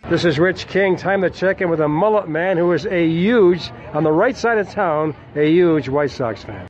This is Rich King. Time to check in with a mullet man who is a huge, on the right side of town, a huge White Sox fan.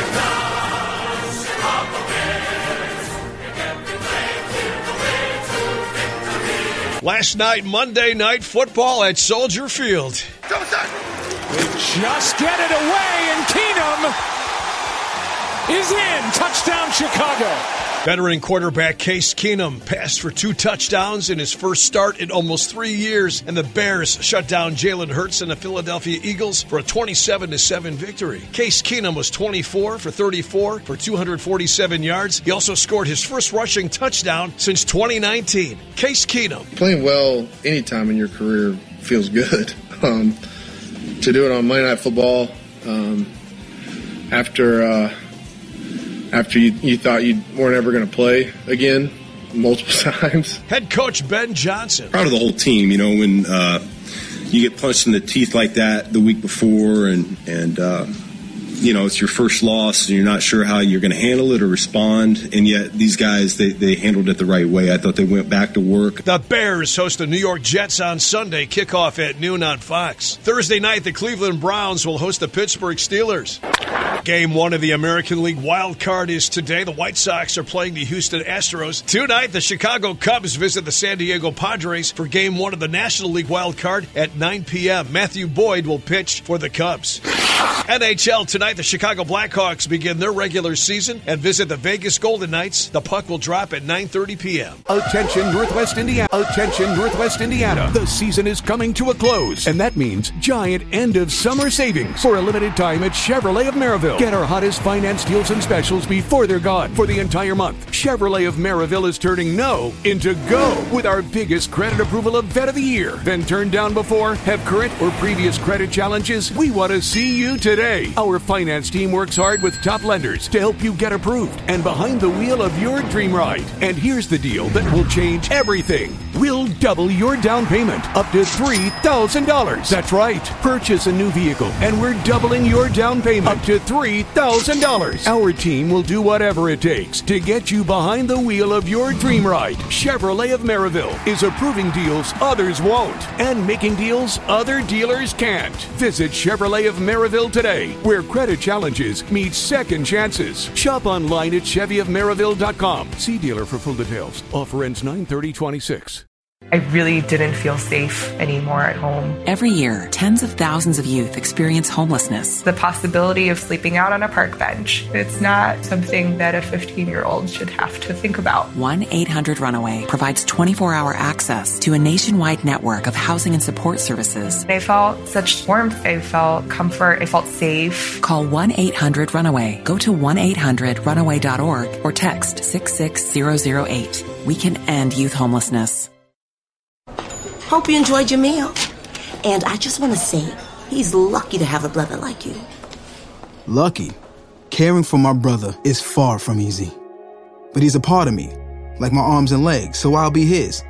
Last night, Monday Night Football at Soldier Field. They just get it away, and Keenum is in. Touchdown, Chicago. Veteran quarterback Case Keenum passed for 2 touchdowns in his first start in almost 3 years, and the Bears shut down Jalen Hurts and the Philadelphia Eagles for a 27-7 victory. Case Keenum was 24 for 34 for 247 yards. He also scored his first rushing touchdown since 2019. Case Keenum. Playing well anytime in your career feels good. To do it on Monday Night Football after you thought you weren't ever going to play again multiple times. Head coach Ben Johnson. Proud of the whole team, when you get punched in the teeth like that the week before and it's your first loss and you're not sure how you're going to handle it or respond, and yet these guys, they handled it the right way. I thought they went back to work. The Bears host the New York Jets on Sunday, kickoff at noon on Fox. Thursday night, the Cleveland Browns will host the Pittsburgh Steelers. Game 1 of the American League Wild Card is today. The White Sox are playing the Houston Astros. Tonight, the Chicago Cubs visit the San Diego Padres for Game 1 of the National League Wild Card at 9 p.m. Matthew Boyd will pitch for the Cubs. NHL tonight, the Chicago Blackhawks begin their regular season and visit the Vegas Golden Knights. The puck will drop at 9:30 p.m. Attention Northwest Indiana. Attention Northwest Indiana. The season is coming to a close, and that means giant end of summer savings for a limited time at Chevrolet of Maryville. Get our hottest finance deals and specials before they're gone. For the entire month, Chevrolet of Maryville is turning no into go with our biggest credit approval event of the year. Been turned down before? Have current or previous credit challenges? We want to see you today. Our finance team works hard with top lenders to help you get approved and behind the wheel of your dream ride. And here's the deal that will change everything. We'll double your down payment up to $3,000. That's right. Purchase a new vehicle and we're doubling your down payment up to $3,000. Our team will do whatever it takes to get you behind the wheel of your dream ride. Chevrolet of Maryville is approving deals others won't and making deals other dealers can't. Visit Chevrolet of Maryville today, where credit challenges meet second chances. Shop online at ChevyofMaryville.com. See dealer for full details. Offer ends 9/30/26. I really didn't feel safe anymore at home. Every year, tens of thousands of youth experience homelessness. The possibility of sleeping out on a park bench, it's not something that a 15-year-old should have to think about. 1-800-RUNAWAY provides 24-hour access to a nationwide network of housing and support services. I felt such warmth. I felt comfort. I felt safe. Call 1-800-RUNAWAY. Go to 1-800-RUNAWAY.org or text 66008. We can end youth homelessness. Hope you enjoyed your meal. And I just want to say, he's lucky to have a brother like you. Lucky? Caring for my brother is far from easy. But he's a part of me, like my arms and legs, so I'll be his.